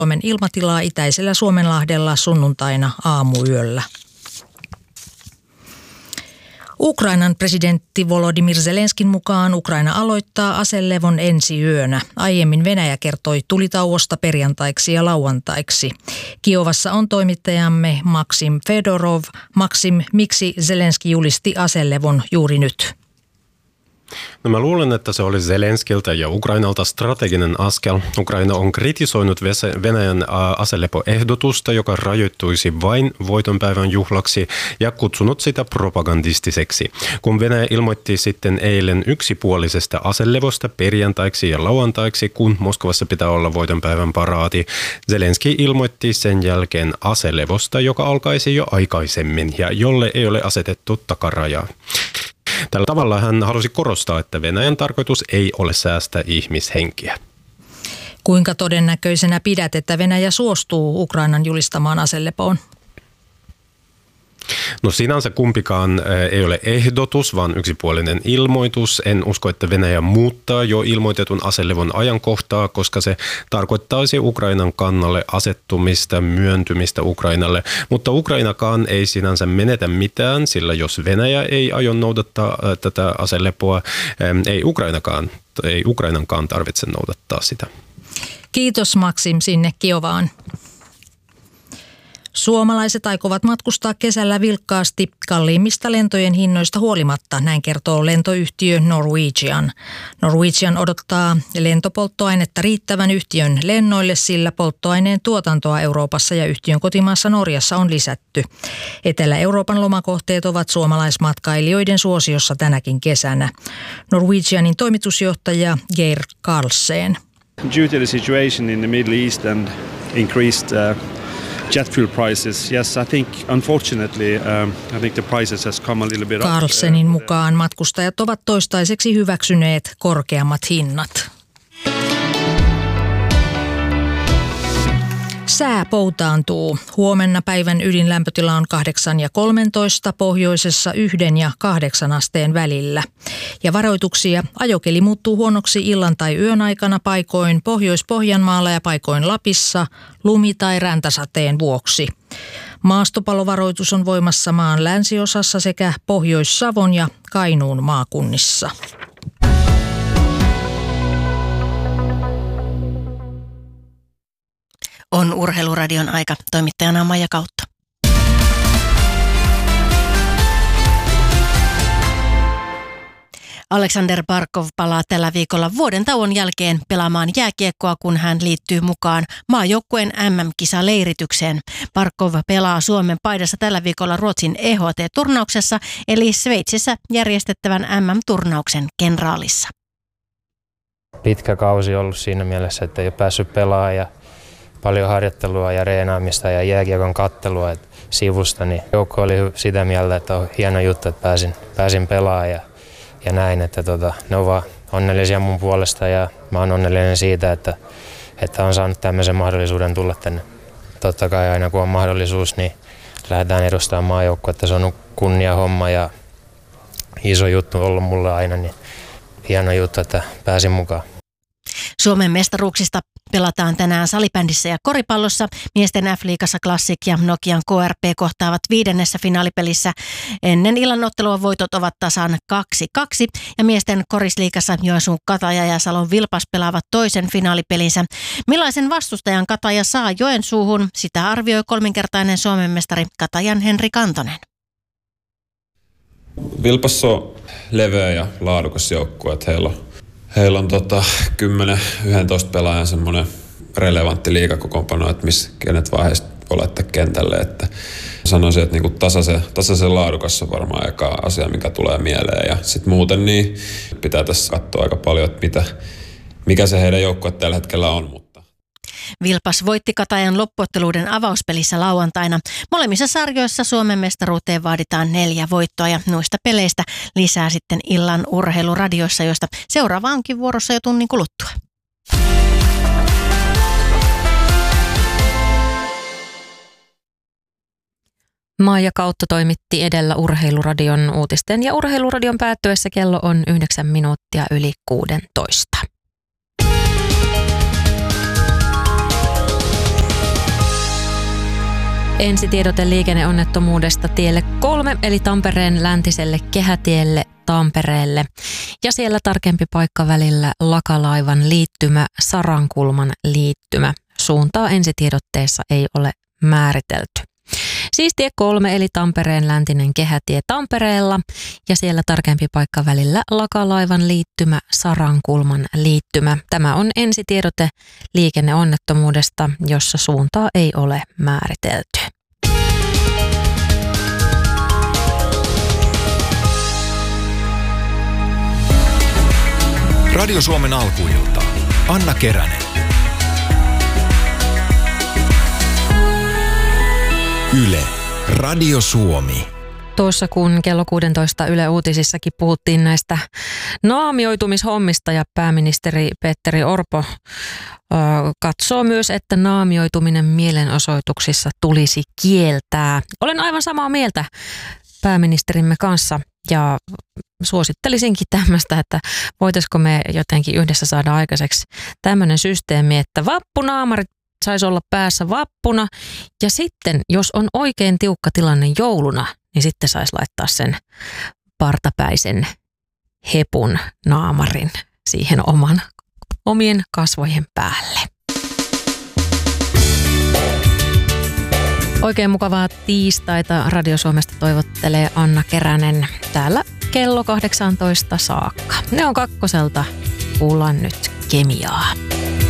Suomen ilmatilaa itäisellä Suomenlahdella sunnuntaina aamuyöllä. Ukrainan presidentti Volodymyr Zelenskin mukaan Ukraina aloittaa aselevon ensi yönä. Aiemmin Venäjä kertoi tulitauosta perjantaiksi ja lauantaiksi. Kiovassa on toimittajamme Maksim Fedorov. Maksim, miksi Zelenski julisti aselevon juuri nyt? No mä luulen, että se oli Zelenskiltä ja Ukrainalta strateginen askel. Ukraina on kritisoinut Venäjän aselepoehdotusta, joka rajoittuisi vain voitonpäivän juhlaksi ja kutsunut sitä propagandistiseksi. Kun Venäjä ilmoitti sitten eilen yksipuolisesta aselevosta perjantaiksi ja lauantaiksi, kun Moskovassa pitää olla voitonpäivän paraati, Zelenski ilmoitti sen jälkeen aselevosta, joka alkaisi jo aikaisemmin ja jolle ei ole asetettu takarajaa. Tällä tavalla hän halusi korostaa, että Venäjän tarkoitus ei ole säästää ihmishenkiä. Kuinka todennäköisenä pidät, että Venäjä suostuu Ukrainan julistamaan aselepoon? No sinänsä kumpikaan ei ole ehdotus, vaan yksipuolinen ilmoitus. En usko, että Venäjä muuttaa jo ilmoitetun aselevon ajankohtaa, koska se tarkoittaisi Ukrainan kannalle asettumista, myöntymistä Ukrainalle. Mutta Ukrainakaan ei sinänsä menetä mitään, sillä jos Venäjä ei aio noudattaa tätä aselepoa, ei Ukrainankaan tarvitse noudattaa sitä. Kiitos Maksim sinne Kiovaan. Suomalaiset aikovat matkustaa kesällä vilkkaasti kalliimmista lentojen hinnoista huolimatta, näin kertoo lentoyhtiö Norwegian. Norwegian odottaa lentopolttoainetta riittävän yhtiön lennoille, sillä polttoaineen tuotantoa Euroopassa ja yhtiön kotimaassa Norjassa on lisätty. Etelä-Euroopan lomakohteet ovat suomalaismatkailijoiden suosiossa tänäkin kesänä. Norwegianin toimitusjohtaja Geir Karlsen. Due to the situation in the Middle East and increased jet fuel prices, yes, I think unfortunately, I think the prices has come a little bit up. Carlsenin mukaan matkustajat ovat toistaiseksi hyväksyneet korkeammat hinnat. Sää poutaantuu. Huomenna päivän ydinlämpötila on 8 ja 13, pohjoisessa 1 ja 8 asteen välillä. Ja varoituksia: ajokeli muuttuu huonoksi illan tai yön aikana paikoin Pohjois-Pohjanmaalla ja paikoin Lapissa lumi- tai räntäsateen vuoksi. Maastopalovaroitus on voimassa maan länsiosassa sekä Pohjois-Savon ja Kainuun maakunnissa. On Urheiluradion aika. Toimittajana Maija Kautta. Aleksander Barkov palaa tällä viikolla vuoden tauon jälkeen pelaamaan jääkiekkoa, kun hän liittyy mukaan maajoukkueen MM-kisaleiritykseen. Barkov pelaa Suomen paidassa tällä viikolla Ruotsin EHT-turnauksessa, eli Sveitsissä järjestettävän MM-turnauksen kenraalissa. Pitkä kausi ollut siinä mielessä, että ei ole päässyt pelaamaan ja paljon harjoittelua ja reenaamista ja jääkiekon kattelua sivusta, niin joukko oli sitä mieltä, että on hieno juttu, että pääsin pelaamaan ja näin, että ne on vaan onnellisia mun puolesta ja mä oon onnellinen siitä, että on saanut tämmöisen mahdollisuuden tulla tänne. Totta kai aina kun on mahdollisuus, niin lähdetään edustamaan maajoukkuetta. Se on kunnia homma ja iso juttu ollut mulle aina, niin hieno juttu, että pääsin mukaan. Suomen mestaruuksista pelataan tänään salibändissä ja koripallossa. Miesten F-liigassa Classic ja Nokian KRP kohtaavat 5. finaalipelissä. Ennen illan ottelua voitot ovat tasan 2-2 ja miesten korisliigassa Joensuun Kataja ja Salon Vilpas pelaavat toisen finaalipelinsä. Millaisen vastustajan Kataja saa Joensuuhun? Sitä arvioi 3-kertainen Suomen mestari Katajan Henri Kantonen. Vilpas on leveä ja laadukas joukkue, että heillä on 10-11 pelaajan semmoinen relevantti liigakokoonpano, että kenet vaiheessa voi laittaa kentälle. Että sanoisin, että niinku tasaisen laadukas on varmaan eka asia, mikä tulee mieleen. Ja sitten muuten niin pitää tässä katsoa aika paljon, että mikä se heidän joukkue tällä hetkellä on. Vilpas voitti Katajan loppuotteluiden avauspelissä lauantaina. Molemmissa sarjoissa Suomen mestaruuteen vaaditaan 4 voittoa ja noista peleistä lisää sitten illan urheiluradioissa, josta seuraava onkin vuorossa jo tunnin kuluttua. Maija Kautta toimitti edellä Urheiluradion uutisten ja Urheiluradion päättyessä kello on 9 minuuttia yli 16. Ensitiedote liikenneonnettomuudesta tielle 3 eli Tampereen läntiselle kehätielle Tampereelle. Ja siellä tarkempi paikka välillä Lakalaivan liittymä, Sarankulman liittymä. Suuntaa ensitiedotteessa ei ole määritelty. Siis tie 3 eli Tampereen läntinen kehätie Tampereella ja siellä tarkempi paikka välillä Lakalaivan liittymä, Sarankulman liittymä. Tämä on ensitiedote liikenneonnettomuudesta, jossa suuntaa ei ole määritelty. Radio Suomen alkuilta. Anna Keränen. Yle. Radio Suomi. Tuossa kun kello 16 Yle Uutisissakin puhuttiin näistä naamioitumishommista ja pääministeri Petteri Orpo katsoo myös, että naamioituminen mielenosoituksissa tulisi kieltää. Olen aivan samaa mieltä pääministerimme kanssa ja suosittelisinkin tämmöistä, että voitaisiko me jotenkin yhdessä saada aikaiseksi tämmöinen systeemi, että vappunaamarit saisi olla päässä vappuna ja sitten, jos on oikein tiukka tilanne jouluna, niin sitten saisi laittaa sen partapäisen hepun naamarin siihen omien kasvojen päälle. Oikein mukavaa tiistaita Radio Suomesta toivottelee Anna Keränen täällä kello 18 saakka. Ne on kakkoselta, kuullaan nyt kemiaa.